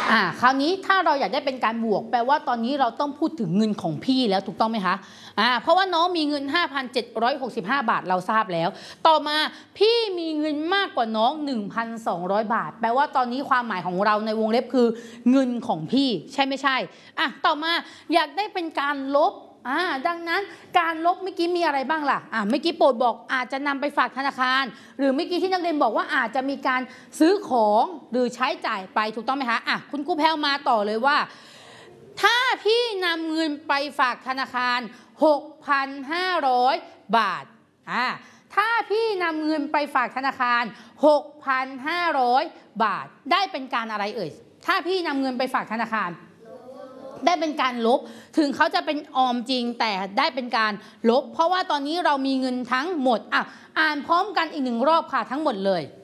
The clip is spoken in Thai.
คราวนี้ถ้าเราอยากได้เป็นการบวกแปลว่าตอนนี้เราต้องพูดถึงเงินของพี่แล้วถูกต้องไหมคะเพราะว่าน้องมีเงิน 5,765 บาทเราทราบแล้วต่อมาพี่มีเงินมากกว่าน้อง 1,200 บาทแปลว่าตอนนี้ความหมายของเราในวงเล็บคือเงินของพี่ใช่ไม่ใช่ต่อมาอยากได้เป็นการลบดังนั้นการลบเมื่อกี้มีอะไรบ้างล่ะเมื่อกี้โปรดบอกอาจจะนำไปฝากธนาคารหรือเมื่อกี้ที่นักเรียนบอกว่าอาจจะมีการซื้อของหรือใช้จ่ายไปถูกต้องไหมคะคุณครูแพลวมาต่อเลยว่าถ้าพี่นำเงินไปฝากธนาคาร 6,500 บาทถ้าพี่นำเงินไปฝากธนาคาร 6,500 บาทได้เป็นการอะไรเอ่ยถ้าพี่นำเงินไปฝากธนาคารได้เป็นการลบถึงเขาจะเป็นออมจริงแต่ได้เป็นการลบเพราะว่าตอนนี้เรามีเงินทั้งหมดอ่านพร้อมกันอีกหนึ่งรอบค่ะทั้งหมดเลย